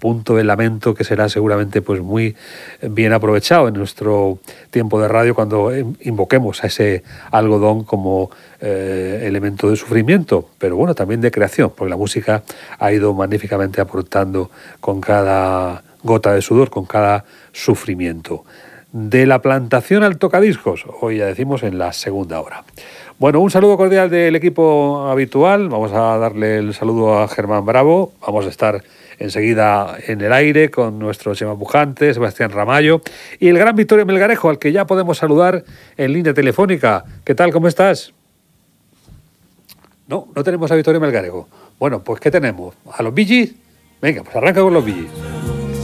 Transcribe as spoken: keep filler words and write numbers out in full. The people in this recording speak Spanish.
punto de lamento que será seguramente pues muy bien aprovechado en nuestro tiempo de radio cuando invoquemos a ese algodón como eh, elemento de sufrimiento, pero bueno, también de creación, porque la música ha ido magníficamente aportando con cada gota de sudor, con cada sufrimiento. De la plantación al tocadiscos, hoy ya decimos en la segunda hora. Bueno, un saludo cordial del equipo habitual. Vamos a darle el saludo a Germán Bravo. Vamos a estar enseguida en el aire con nuestro Chema Pujante, Sebastián Ramallo y el gran Victorio Melgarejo, al que ya podemos saludar en línea telefónica. ¿Qué tal? ¿Cómo estás? No, no tenemos a Victorio Melgarejo. Bueno, pues ¿qué tenemos? ¿A los Bee Gees? Venga, pues arranca con los Bee Gees.